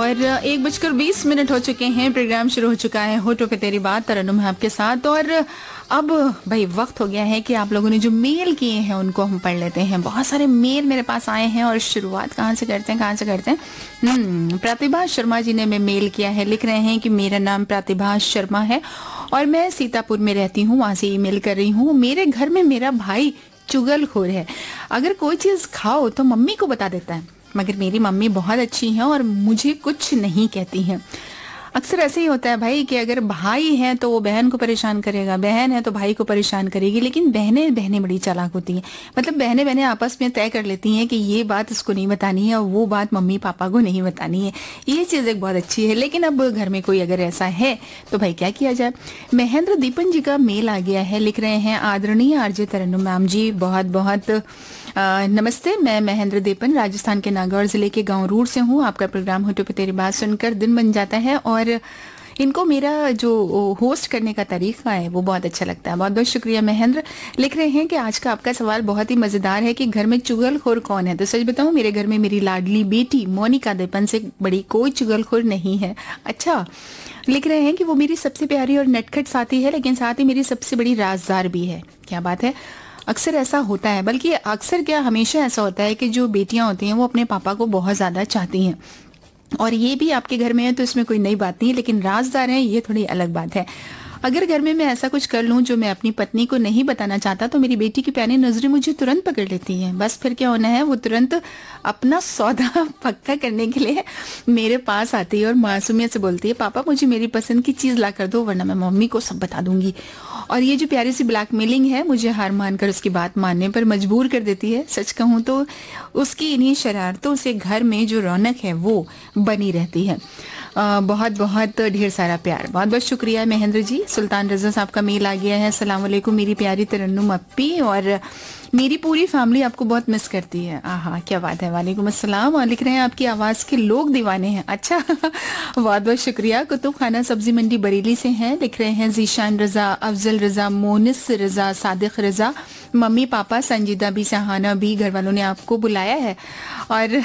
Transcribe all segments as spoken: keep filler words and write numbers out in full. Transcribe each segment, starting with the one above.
और एक बजकर बीस मिनट हो चुके हैं। प्रोग्राम शुरू हो चुका है होठों पे तेरी बात, तरन्नुम है आपके साथ। और अब भाई वक्त हो गया है कि आप लोगों ने जो मेल किए हैं उनको हम पढ़ लेते हैं। बहुत सारे मेल मेरे पास आए हैं और शुरुआत कहाँ से करते हैं कहाँ से करते हैं हम्म प्रतिभा शर्मा जी ने मैं मेल किया है। लिख रहे हैं कि मेरा नाम प्रतिभा शर्मा है और मैं सीतापुर में रहती हूँ, वहां से ईमेल कर रही हूँ। मेरे घर में मेरा भाई चुगलखोर है। अगर कोई चीज खाओ तो मम्मी को बता देता है, मगर मेरी मम्मी बहुत अच्छी हैं और मुझे कुछ नहीं कहती हैं। अक्सर ऐसे ही होता है भाई कि अगर भाई है तो वो बहन को परेशान करेगा, बहन है तो भाई को परेशान करेगी। लेकिन बहनें बहनें बड़ी चालाक होती हैं। मतलब बहनें बहनें आपस में तय कर लेती हैं कि ये बात इसको नहीं बतानी है और वो बात मम्मी पापा को नहीं बतानी है। ये चीज़ एक बहुत अच्छी है। लेकिन अब घर में कोई अगर ऐसा है तो भाई क्या किया जाए। महेंद्र दीपन जी का मेल आ गया है। लिख रहे हैं आदरणीय आरजे तरन्नुम मैम जी, बहुत बहुत आ, नमस्ते। मैं महेंद्र दीपन राजस्थान के नागौर जिले के गांव रूर से हूँ। आपका प्रोग्राम होठों पे तेरी बात सुनकर दिन बन जाता है और इनको मेरा जो होस्ट करने का तरीका है वो बहुत अच्छा लगता है। बहुत बहुत शुक्रिया महेंद्र। लिख रहे हैं कि आज का आपका सवाल बहुत ही मजेदार है कि घर में चुगलखोर कौन है। तो सच बताऊं, मेरे घर में मेरी लाडली बेटी मोनिका दीपन से बड़ी कोई चुगलखोर नहीं है। अच्छा, लिख रहे हैं कि वो मेरी सबसे प्यारी और नटखट साथी है, लेकिन साथ ही मेरी सबसे बड़ी राजदार भी है। क्या बात है। अक्सर ऐसा होता है, बल्कि अक्सर क्या हमेशा ऐसा होता है कि जो बेटियां होती हैं वो अपने पापा को बहुत ज्यादा चाहती हैं। और ये भी आपके घर में है तो इसमें कोई नई बात नहीं है, लेकिन राजदार है ये थोड़ी अलग बात है। अगर घर में मैं ऐसा कुछ कर लूं जो मैं अपनी पत्नी को नहीं बताना चाहता तो मेरी बेटी की प्यारी नजरें मुझे तुरंत पकड़ लेती हैं। बस फिर क्या होना है, वो तुरंत अपना सौदा पक्का करने के लिए मेरे पास आती है और मासूमियत से बोलती है, पापा मुझे मेरी पसंद की चीज ला कर दो वरना मैं मम्मी को सब बता दूंगी। और ये जो प्यारी सी ब्लैकमेलिंग है मुझे हार मानकर उसकी बात मानने पर मजबूर कर देती है। सच कहूँ तो उसकी इन्हीं शरारतों से घर में जो रौनक है वो बनी रहती है। आ, बहुत बहुत ढेर सारा प्यार। बहुत बहुत शुक्रिया महेंद्र जी। सुल्तान रजा साहब का मेल आ गया है। अस्सलाम वालेकुम मेरी प्यारी तरन्नुम अप्पी, और मेरी पूरी फैमिली आपको बहुत मिस करती है। आहा क्या बात है। वालेकुम अस्सलाम। और लिख रहे हैं आपकी आवाज के लोग दीवाने हैं। अच्छा बहुत बहुत शुक्रिया। कुतुब खाना सब्जी मंडी बरेली से हैं। लिख रहे हैं जीशान रजा, अफजल रजा, मोनिस रजा, सादिक रजा, मम्मी पापा, संजीदा भी, सहाना भी, घर वालों ने आपको बुलाया है और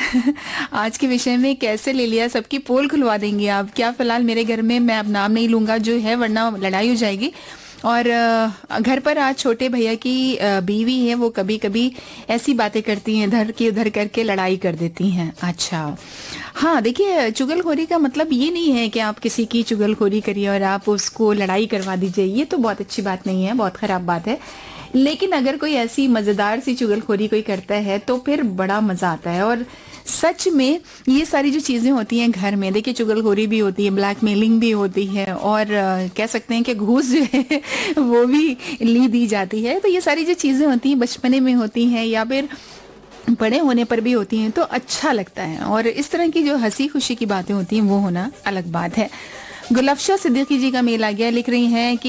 आज के विषय में कैसे ले लिया सबकी पोल खुलवा देंगे आप क्या। फिलहाल मेरे घर में मैं अब नाम नहीं लूंगा जो है वरना लड़ाई हो जाएगी। और घर पर आज छोटे भैया की बीवी है, वो कभी कभी ऐसी बातें करती हैं, इधर की उधर करके लड़ाई कर देती हैं। अच्छा हाँ, देखिए चुगलखोरी का मतलब ये नहीं है कि आप किसी की चुगलखोरी करिए और आप उसको लड़ाई करवा दीजिए। ये तो बहुत अच्छी बात नहीं है, बहुत खराब बात है। लेकिन अगर कोई ऐसी मजेदार सी चुगलखोरी कोई करता है तो फिर बड़ा मजा आता है। और सच में ये सारी जो चीजें होती हैं घर में, देखिए चुगलखोरी भी होती है, ब्लैकमेलिंग भी होती है और कह सकते हैं कि घूस जो है वो भी ली दी जाती है। तो ये सारी जो चीजें होती हैं बचपने में होती हैं या फिर बड़े होने पर भी होती हैं तो अच्छा लगता है। और इस तरह की जो हंसी खुशी की बातें होती हैं वो होना अलग बात है। गुलफ्शा सिद्दीकी जी का मेल आ गया। लिख रही हैं कि